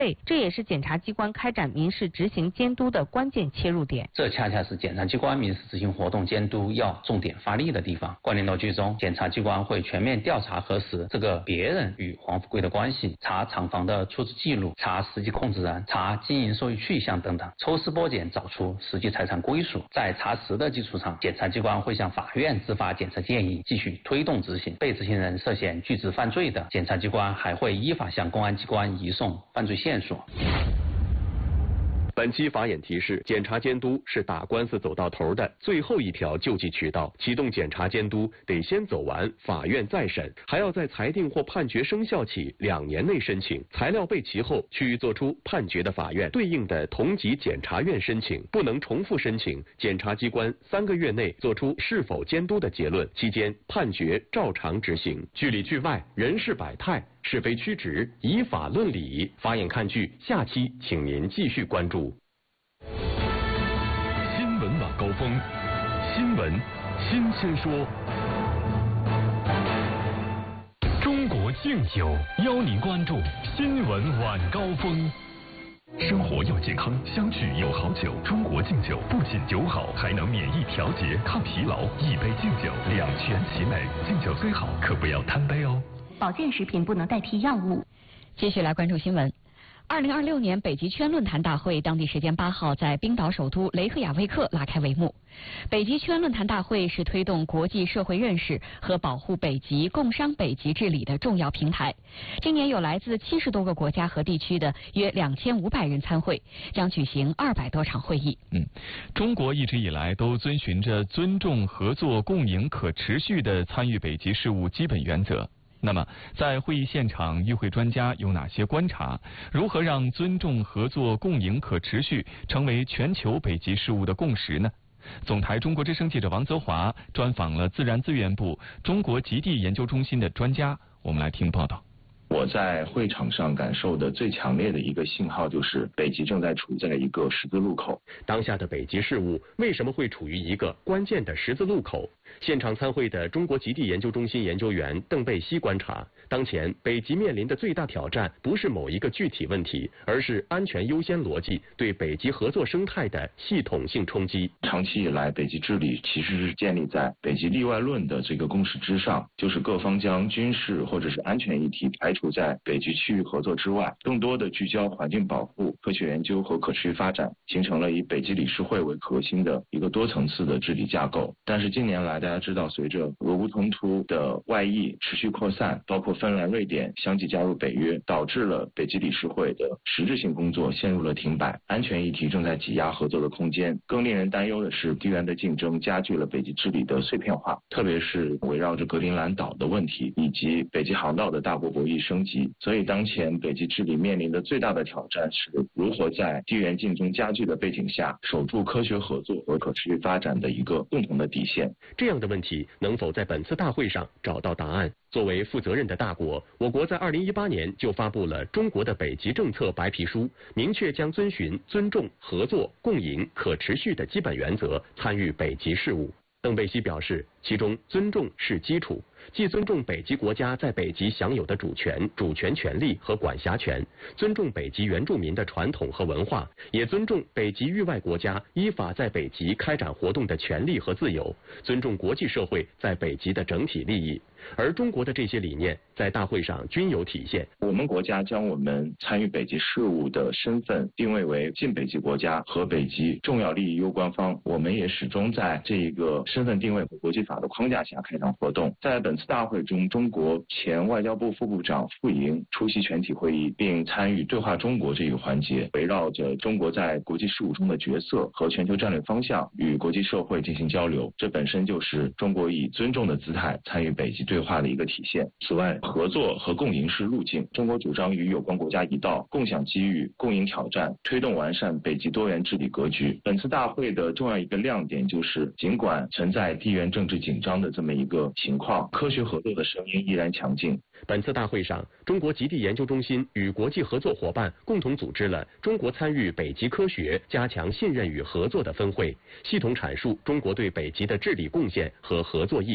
这也是检察机关开展民事执行监督的关键切入点。 这恰恰是检察机关民事执行活动监督要重点发力的地方。关联逻辑中，检察机关会全面调查核实这个别人与黄富贵的关系，查厂房的出资记录，查实际控制人，查经营收益去向等等，抽丝剥茧找出实际财产归属。在查实的基础上，检察机关会向法院执法检测建议，继续推动执行。被执行人涉嫌拒执犯罪的，检察机关还会依法向公安机关移送犯罪线索。 本期法眼提示：检察监督是打官司走到头的最后一条救济渠道，启动检察监督得先走完法院再审，还要在裁定或判决生效起2年内申请，材料备齐后去作出判决的法院对应的同级检察院申请，不能重复申请。检察机关3个月内作出是否监督的结论，期间判决照常执行。剧里剧外，人事百态，是非曲直，以法论理。法眼看剧下期请您继续关注。 新闻晚高峰，新闻新鲜说。中国敬酒邀您关注新闻晚高峰。生活要健康，相聚有好酒。中国敬酒不仅酒好，还能免疫调节、抗疲劳。一杯敬酒，两全其美。敬酒虽好，可不要贪杯哦。 保健食品不能代替药物。 继续来关注新闻。2026年北极圈论坛大会当地时间8号在冰岛首都雷克雅未克拉开帷幕。北极圈论坛大会是推动国际社会认识和保护北极、共商北极治理的重要平台。今年有来自70多个国家和地区的约2500人参会，将举行200多场会议。 中国一直以来都遵循着尊重、合作、共赢、可持续的参与北极事务基本原则。那么，在会议现场，与会专家有哪些观察？如何让尊重、合作、共赢、可持续成为全球北极事务的共识呢？总台中国之声记者王泽华专访了自然资源部中国极地研究中心的专家，我们来听报道。 我在会场上感受的最强烈的一个信号就是北极正在处在一个十字路口。 当下的北极事务为什么会处于一个关键的十字路口？现场参会的中国极地研究中心研究员邓贝西观察，当前北极面临的最大挑战不是某一个具体问题，而是安全优先逻辑对北极合作生态的系统性冲击。 长期以来，北极治理其实是建立在北极例外论的这个共识之上，就是各方将军事或者是安全议题排除在北极区域合作之外，更多的聚焦环境保护、科学研究和可持续发展，形成了以北极理事会为核心的一个多层次的治理架构。但是近年来，大家知道，随着俄乌冲突的外溢持续扩散，包括芬兰、瑞典相继加入北约，导致了北极理事会的实质性工作陷入了停摆，安全议题正在挤压合作的空间。更令人担忧的是，地缘的竞争加剧了北极治理的碎片化，特别是围绕着格陵兰岛的问题以及北极航道的大国博弈升级。所以当前北极治理面临的最大的挑战是如何在地缘竞争加剧的背景下，守住科学合作和可持续发展的一个共同的底线。 这样的问题能否在本次大会上找到答案？作为负责任的大国，我国在2018年就发布了中国的北极政策白皮书，明确将遵循尊重、合作、共赢、可持续的基本原则参与北极事务。邓贝西表示，其中尊重是基础，既尊重北极国家在北极享有的主权权利和管辖权，尊重北极原住民的传统和文化，也尊重北极域外国家依法在北极开展活动的权利和自由，尊重国际社会在北极的整体利益。而中国的这些理念在大会上均有体现。 我们国家将我们参与北极事务的身份定位为近北极国家和北极重要利益攸关方，我们也始终在这一个身份定位和国际法的框架下开展活动。在本次大会中，中国前外交部副部长傅莹出席全体会议，并参与对话中国这一个环节，围绕着中国在国际事务中的角色和全球战略方向与国际社会进行交流，这本身就是中国以尊重的姿态参与北极对话的一个体现。此外，合作和共赢是路径，中国主张与有关国家一道，共享机遇，共赢挑战，推动完善北极多元治理格局。本次大会的重要一个亮点就是，尽管存在地缘政治紧张的这么一个情况，科学合作的声音依然强劲。 本次大会上，中国极地研究中心与国际合作伙伴共同组织了中国参与北极科学、加强信任与合作的分会，系统阐述中国对北极的治理贡献和合作意愿，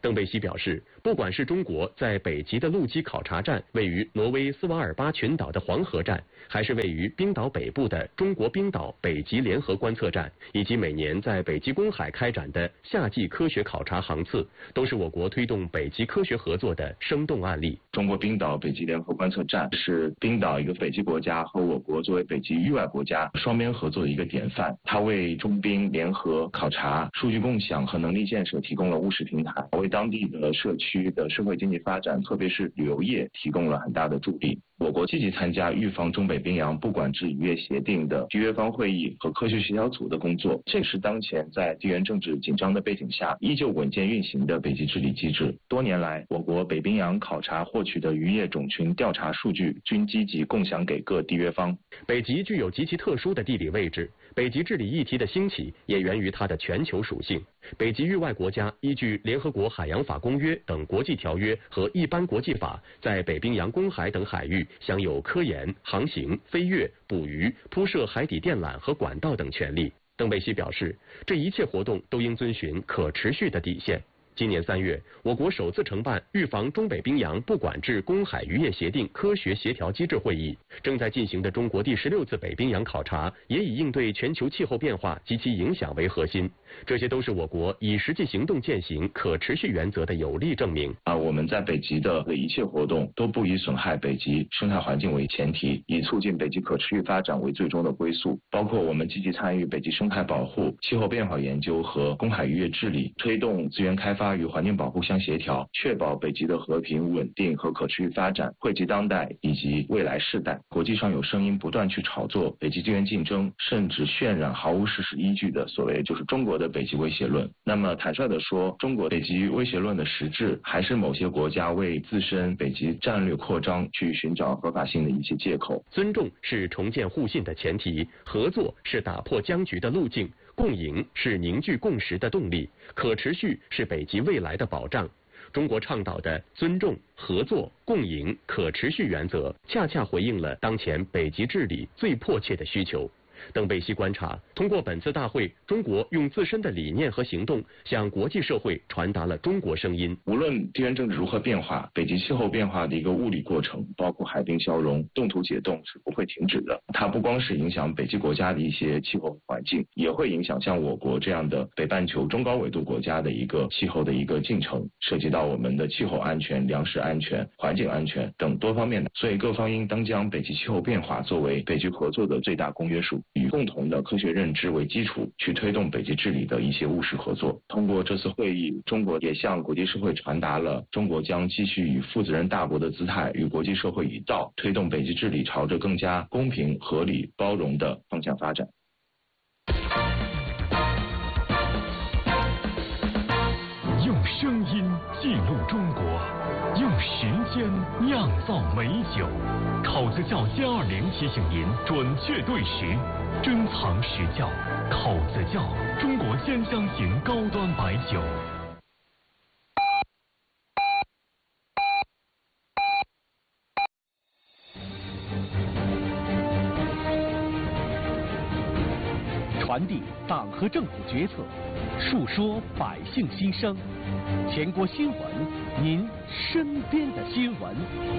邓贝西表示，不管是中国在北极的陆基考察站，位于挪威斯瓦尔巴群岛的黄河站，还是位于冰岛北部的中国冰岛北极联合观测站，以及每年在北极公海开展的夏季科学考察航次，都是我国推动北极科学合作的生动案例。 中国冰岛北极联合观测站是冰岛一个北极国家和我国作为北极域外国家双边合作的一个典范，它为中冰联合考察、数据共享和能力建设提供了务实平台，为当地的社区的社会经济发展，特别是旅游业提供了很大的助力。我国积极参加预防中北冰洋不管制渔业协定的缔约方会议和科学协调组的工作，这是当前在地缘政治紧张的背景下依旧稳健运行的北极治理机制。多年来，我国北冰洋考察获取的渔业种群调查数据均积极共享给各缔约方。 北极具有极其特殊的地理位置，北极治理议题的兴起也源于它的全球属性。北极域外国家依据联合国海洋法公约等国际条约和一般国际法，在北冰洋公海等海域享有科研、航行、飞越、捕鱼、铺设海底电缆和管道等权利。邓贝西表示，这一切活动都应遵循可持续的底线。今年3月，我国首次承办预防中北冰洋不管制公海渔业协定科学协调机制会议。正在进行的中国第16次北冰洋考察，也以应对全球气候变化及其影响为核心。这些都是我国以实际行动践行可持续原则的有力证明。 我们在北极的一切活动都不以损害北极生态环境为前提，以促进北极可持续发展为最终的归宿。包括我们积极参与北极生态保护、气候变化研究和公海渔业治理，推动资源开发与环境保护相协调，确保北极的和平、稳定和可持续发展，惠及当代以及未来世代。国际上有声音不断去炒作北极资源竞争，甚至渲染毫无事实依据的所谓就是中国的北极威胁论。那么坦率地说，中国北极威胁论的实质还是某些国家为自身北极战略扩张去寻找合法性的一些借口。 尊重是重建互信的前提，合作是打破僵局的路径，共赢是凝聚共识的动力，可持续是北极未来的保障。中国倡导的尊重、合作、共赢、可持续原则，恰恰回应了当前北极治理最迫切的需求。邓贝西观察，通过本次大会，中国用自身的理念和行动向国际社会传达了中国声音。 无论地缘政治如何变化，北极气候变化的一个物理过程，包括海冰消融、冻土解冻是不会停止的。它不光是影响北极国家的一些气候环境，也会影响像我国这样的北半球中高纬度国家的一个气候的一个进程，涉及到我们的气候安全、粮食安全、环境安全等多方面的。所以各方应当将北极气候变化作为北极合作的最大公约数，以共同的科学认知为基础，去推动北极治理的一些务实合作。通过这次会议，中国也向国际社会传达了中国将继续以负责任大国的姿态与国际社会一道，推动北极治理朝着更加公平、合理、包容的方向发展。 用声音记录中国，用时间酿造美酒。口子窖720提醒您准确对时，珍藏实窖。口子窖，中国鲜香型高端白酒。 传递党和政府决策，述说百姓心声。全国新闻，您身边的新闻。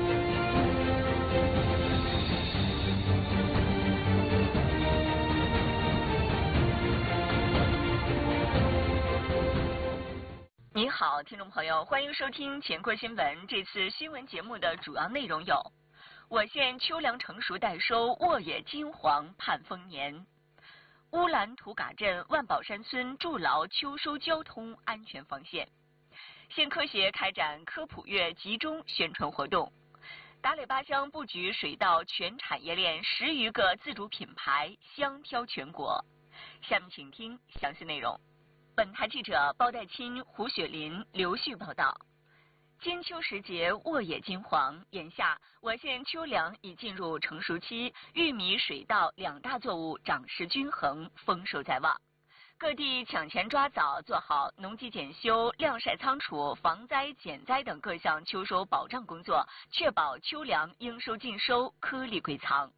你好，听众朋友，欢迎收听全国新闻。这次新闻节目的主要内容有：我县秋粮成熟待收，沃野金黄盼丰年；乌兰图嘎镇万宝山村筑牢秋收交通安全防线；县科协开展科普月集中宣传活动；达垒巴乡布局水稻全产业链10余个自主品牌，香飘全国。下面请听详细内容。本台记者包代钦、胡雪林、刘旭报道。金秋时节，沃野金黄。眼下，我县秋粮已进入成熟期，玉米、水稻2大作物长势均衡，丰收在望。各地抢前抓早，做好农机检修、晾晒仓储、防灾减灾等各项秋收保障工作，确保秋粮应收尽收，颗粒归仓。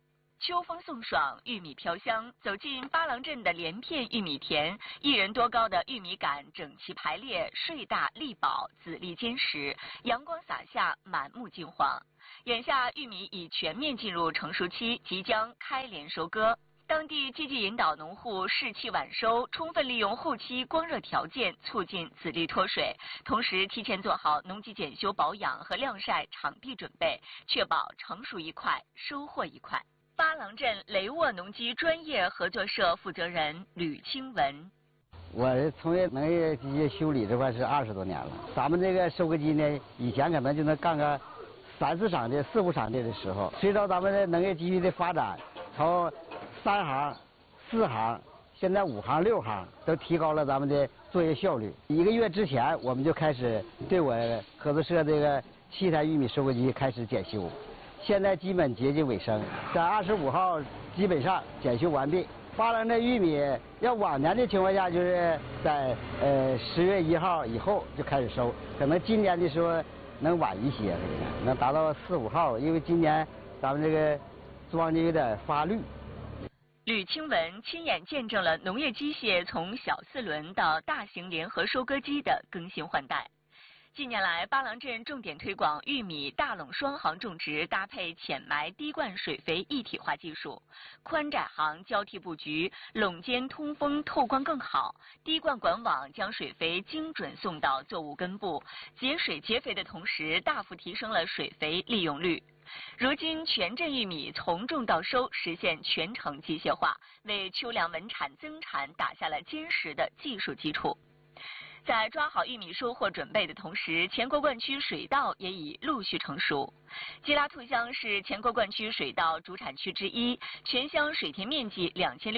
秋风送爽，玉米飘香。走进巴郎镇的连片玉米田，1人多高的玉米杆整齐排列，穗大粒饱，籽粒坚实，阳光洒下，满目金黄。眼下玉米已全面进入成熟期，即将开镰收割。当地积极引导农户适期晚收，充分利用后期光热条件，促进籽粒脱水，同时提前做好农机检修保养和晾晒场地准备，确保成熟一块，收获一块。巴郎镇雷沃农机专业合作社负责人吕清文： 我从业农业机械修理这块是20多年了。咱们这个收割机呢，以前可能就能干个3、4场地、4、5场地的时候，随着咱们的农业机器的发展，从3行、4行，现在5行、6行，都提高了咱们的作业效率。1个月之前，我们就开始对我合作社这个7台玉米收割机开始检修，现在基本接近尾声，在25号基本上检修完毕。巴郎的玉米要往年的情况下，就是在10月1号以后就开始收，可能今年的时候能晚一些，能达到4、5号，因为今年咱们这个庄稼有点发绿。 吕清文亲眼见证了农业机械从小4轮到大型联合收割机的更新换代。近年来，巴郎镇重点推广玉米大垄双行种植，搭配浅埋滴灌水肥一体化技术，宽窄行交替布局，垄间通风透光更好，滴灌管网将水肥精准送到作物根部，节水节肥的同时，大幅提升了水肥利用率。如今，全镇玉米从种到收实现全程机械化，为秋粮稳产增产打下了坚实的技术基础。在抓好玉米收获准备的同时，前国灌区水稻也已陆续成熟。基拉兔乡是前国灌区水稻主产区之一，全乡水田面积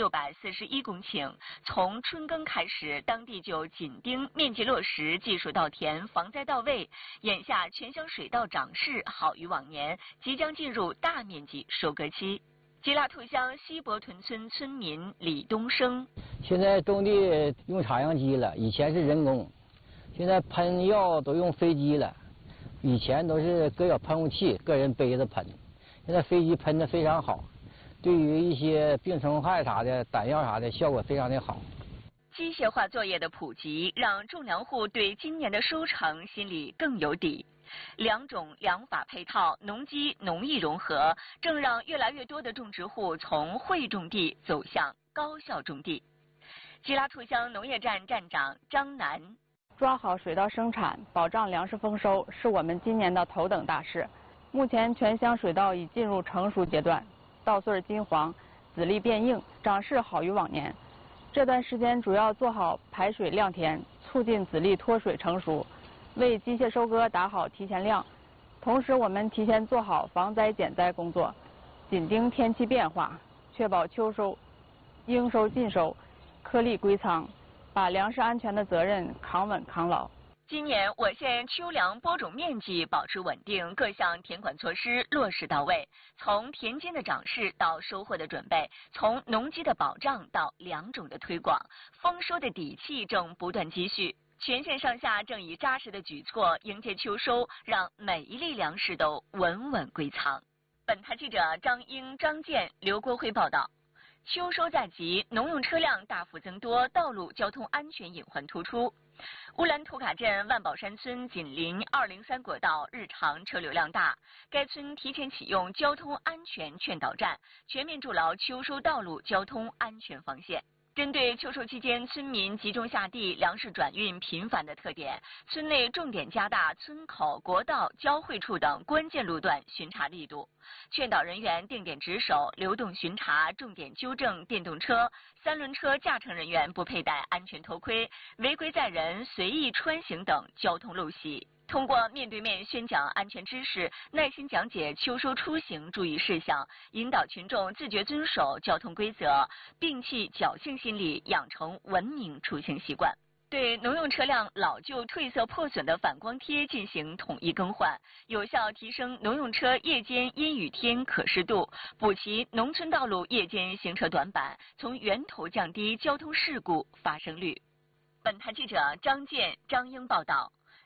2641公顷。从春耕开始，当地就紧盯面积落实、技术到田、防灾到位。眼下全乡水稻长势好于往年，即将进入大面积收割期。基拉兔乡西伯屯村村民李东升： 现在种地用插秧机了，以前是人工，现在喷药都用飞机了，以前都是各有喷雾器，个人背着喷，现在飞机喷的非常好，对于一些病虫害啥的、弹药啥的效果非常的好。 机械化作业的普及，让种粮户对今年的收成心里更有底。2种2法配套，农机农艺融合，正让越来越多的种植户从会种地走向高效种地。基拉兔乡农业站站长张楠： 抓好水稻生产，保障粮食丰收，是我们今年的头等大事。目前全乡水稻已进入成熟阶段，稻穗金黄，籽粒变硬，长势好于往年。这段时间主要做好排水晾田，促进籽粒脱水成熟，为机械收割打好提前量。同时，我们提前做好防灾减灾工作，紧盯天气变化，确保秋收应收尽收，颗粒归仓，把粮食安全的责任扛稳扛牢。 今年我县秋粮播种面积保持稳定，各项田管措施落实到位。从田间的长势到收获的准备，从农机的保障到粮种的推广，丰收的底气正不断积蓄。全县上下正以扎实的举措迎接秋收，让每一粒粮食都稳稳归仓。本台记者张英、张健、刘国辉报道。秋收在即，农用车辆大幅增多，道路交通安全隐患突出。乌兰图卡镇万宝山村紧邻203国道，日常车流量大。该村提前启用交通安全劝导站，全面筑牢秋收道路交通安全防线。针对秋收期间村民集中下地、粮食转运频繁的特点，村内重点加大村口、国道、交汇处等关键路段巡查力度，劝导人员定点值守、流动巡查，重点纠正电动车、3轮车驾乘人员不佩戴安全头盔、违规载人、随意穿行等交通陋习。通过面对面宣讲安全知识，耐心讲解秋收出行注意事项，引导群众自觉遵守交通规则，摒弃侥幸心理，养成文明出行习惯。对农用车辆老旧、褪色、破损的反光贴进行统一更换，有效提升农用车夜间阴雨天可视度，补齐农村道路夜间行车短板，从源头降低交通事故发生率。本台记者张健、张英报道。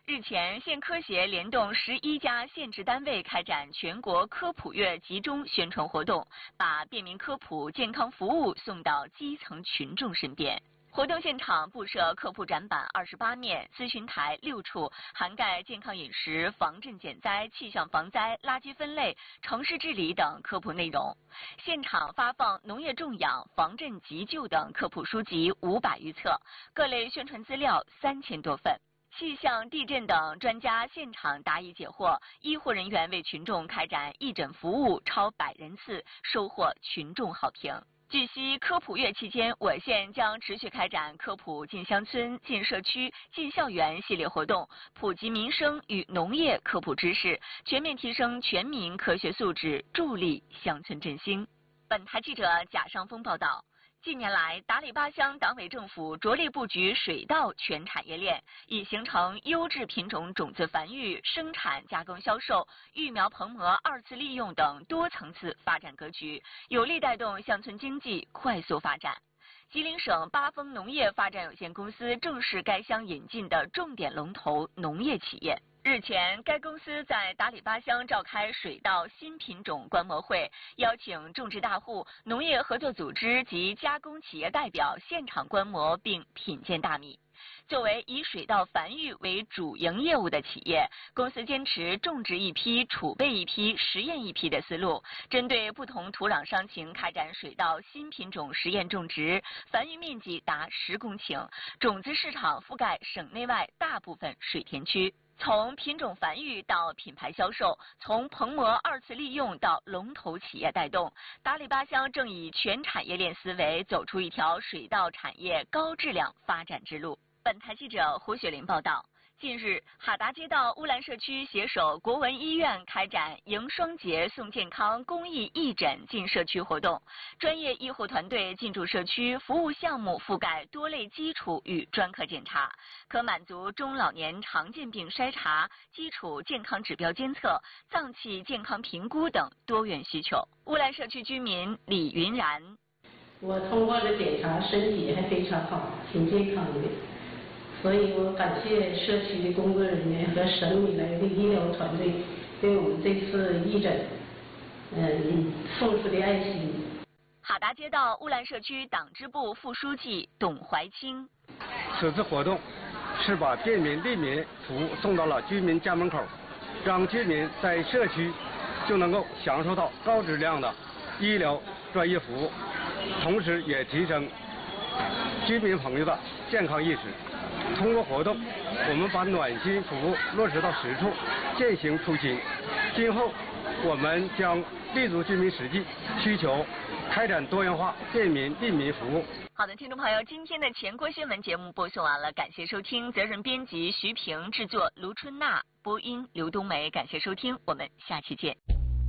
日前，县科协联动11家县直单位开展全国科普月集中宣传活动，把便民科普健康服务送到基层群众身边。活动现场布设科普展板28面，咨询台6处，涵盖健康饮食、防震减灾、气象防灾、垃圾分类、城市治理等科普内容。现场发放农业种养、防震急救等科普书籍500余册，各类宣传资料3000多份。气象、地震等专家现场答疑解惑，医护人员为群众开展义诊服务超100人次，收获群众好评。据悉，科普月期间，我县将持续开展科普进乡村、进社区、进校园系列活动，普及民生与农业科普知识，全面提升全民科学素质，助力乡村振兴。本台记者贾尚峰报道。近年来，达里巴乡党委政府着力布局水稻全产业链，以形成优质品种种子繁育、生产加工销售、育苗棚膜2次利用等多层次发展格局，有力带动乡村经济快速发展。吉林省八丰农业发展有限公司正是该乡引进的重点龙头农业企业。日前，该公司在达里巴乡召开水稻新品种观摩会，邀请种植大户、农业合作组织及加工企业代表现场观摩并品鉴大米。作为以水稻繁育为主营业务的企业，公司坚持种植一批、储备一批、实验一批的思路，针对不同土壤伤情开展水稻新品种实验种植，繁育面积达10公顷，种子市场覆盖省内外大部分水田区。从品种繁育到品牌销售，从棚膜2次利用到龙头企业带动，达里巴乡正以全产业链思维走出一条水稻产业高质量发展之路。本台记者胡雪林报道。近日，哈达街道乌兰社区携手国文医院开展迎双节送健康公益义诊进社区活动，专业医护团队进驻社区，服务项目覆盖多类基础与专科检查，可满足中老年常见病筛查、基础健康指标监测、脏器健康评估等多元需求。乌兰社区居民李云然： 我通过了检查，身体还非常好，挺健康的。所以我感谢社区的工作人员和省里来的医疗团队对我们这次义诊付出的爱心。 哈达街道乌兰社区党支部副书记董怀清： 此次活动是把便民利民服务送到了居民家门口，让居民在社区就能够享受到高质量的医疗专业服务，同时也提升居民朋友的健康意识。通过活动，我们把暖心服务落实到实处，践行初心。今后我们将立足居民实际需求，开展多元化便民利民服务。 好的，听众朋友，今天的全国新闻节目播送完了，感谢收听，责任编辑徐平，制作卢春娜，播音刘冬梅，感谢收听，我们下期见。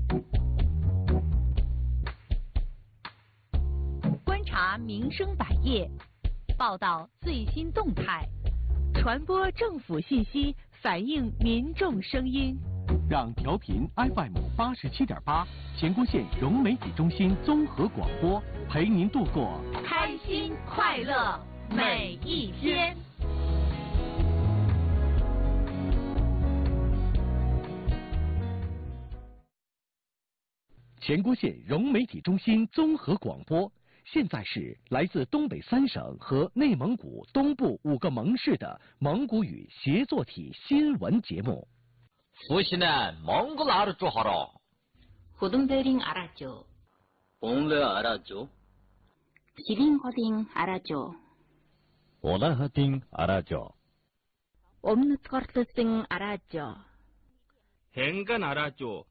观察民生百业，报道最新动态，传播政府信息，反映民众声音。 让调频 FM 87.8前郭县融媒体中心综合广播陪您度过开心快乐每一天。 前郭县融媒体中心综合广播，现在是来自东北3省和内蒙古东部5个盟市的蒙古语协作体新闻节目。 후시는 몽골 알았죠 하라. 호동베링 알았죠. 봉래 알았죠. 시링호딩 알았죠. 오나하딩 알았죠. 옴누스커트싱 알았죠. 행간 알았죠.